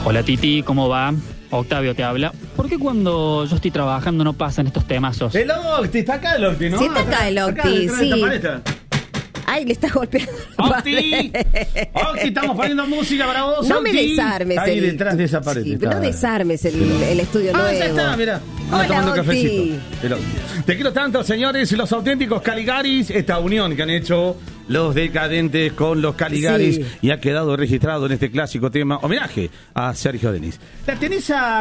Hola Titi, ¿cómo va? Octavio te habla. ¿Por qué cuando yo estoy trabajando no pasan estos temazos? El Octi, está acá el Octi, ¿no? Sí, está acá el Octi, sí. Ay, le está golpeando. Octi, Octi, estamos poniendo música para vos, No Octi. me desarmes. Ahí detrás de esa pared. Sí, está. no desarmes el estudio nuevo. Ya está, mira. Hola, tomando un Octi. cafecito. El Octi. Te quiero tanto, señores, los auténticos Caligaris, esta unión que han hecho los decadentes con los Caligaris, Sí. y ha quedado registrado en este clásico tema, homenaje a Sergio Denis. La tenés a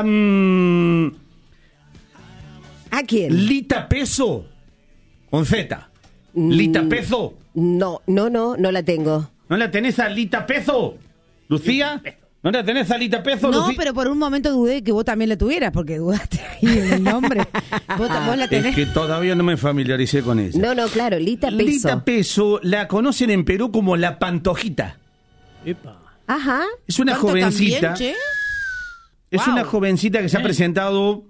¿A quién? Lita Peso con Z. Lita Peso. No la tengo. ¿No la tenés a Lita Peso, Lucía? ¿No la tenés a Lita Peso, No, Lucía? pero por un momento dudé que vos también la tuvieras, porque dudaste ahí en el nombre. Vos la Es tenés. que todavía no me familiaricé con ella. No, claro, Lita Peso. Lita Peso la conocen en Perú como la Pantojita. Ajá. Es una ¿Tanto jovencita. también, che? Es Wow. una jovencita que se ha presentado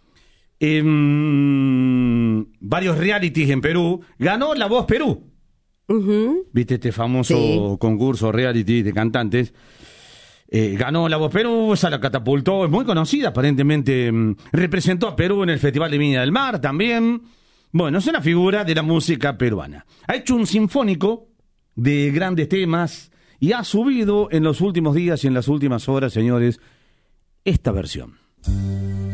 en varios realities en Perú. Ganó La Voz Perú. Ujú. ¿Viste este famoso Sí. concurso reality de cantantes? Ganó La Voz Perú, se la catapultó, es muy conocida aparentemente. Representó a Perú en el Festival de Viña del Mar también. Bueno, es una figura de la música peruana. Ha hecho un sinfónico de grandes temas y ha subido en los últimos días y en las últimas horas, señores, esta versión.